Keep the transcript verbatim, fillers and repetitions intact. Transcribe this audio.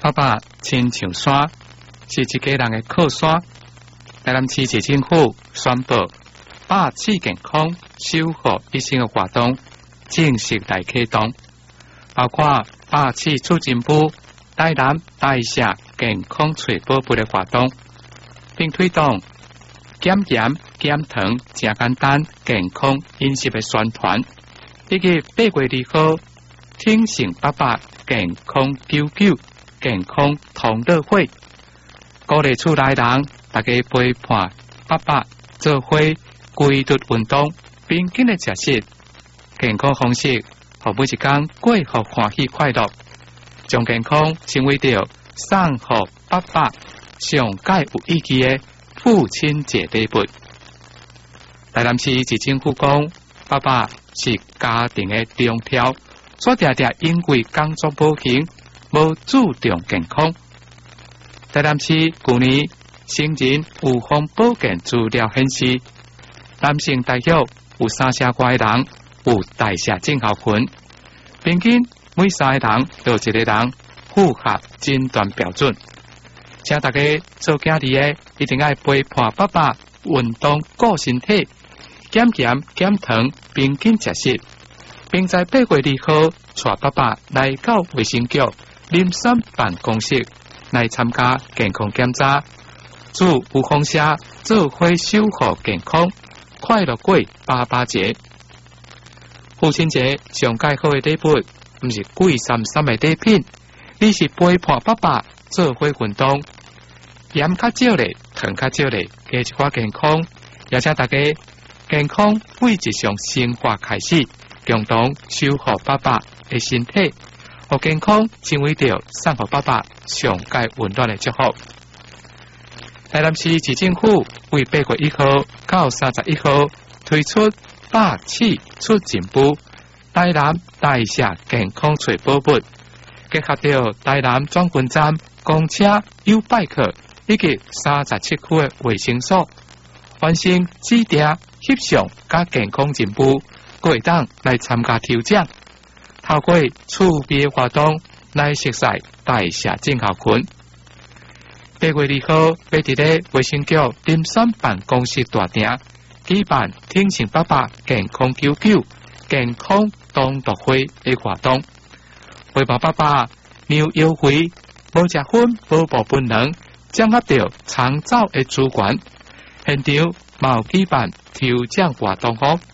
爸爸亲像山，是一家人的靠山。台南市市政府宣布，百次健康守护一生的活动正式来启动，包括百次促进部台南大社健康找宝贝的活动，并推动减盐减糖真简单健康饮食的宣传，以及八月二号挺成爸爸健康九九健康同乐会，鼓励厝内人大家陪伴爸爸做伙规律运动，并紧的食食健康方式，互每一天过互欢喜快乐，将健康成为着送互爸爸上界有意义的父亲节礼物。台南市市政府讲，爸爸是家庭的中条，所常常因为工作无闲，无注重健康。台南市去年成人有风保健资料显示，男性大约有三成外的人有代谢症候群，平均每三个人就有一个人符合诊断标准。请大家做家己的，一定要陪伴爸爸运动顾身体，减盐减糖，并紧食食，并在八月二号带爸爸来到卫生局林森办公室来参加健康检查，祝有方社做伙守护健康，快乐过爸爸节。父亲节上介好的礼物，不是贵三三的礼品，你是陪伴爸爸做伙运动，盐较少咧，糖较少咧，加一寡健康，也请大家健康为日常生活开始，共同守护爸爸的身体，和健康成为着送给爸爸上界温暖的祝福。台南市市政府为八月一号到三十一号推出百次促进部台南大社健康找宝贝，结合着台南转运站公车、U bike 以及三十七区的卫生所，完成指定翕相加健康进步，各会当来参加抽奖，透过趣味的活动来熟悉代谢症候群。八月二号，要伫咧卫生局林森办公室大厅举办挺成爸爸健康九九健康同乐会的活动，陪伴爸爸让优惠，无食薰，无补本能，掌握到长照的资源。现场嘛有举办抽奖活动哦。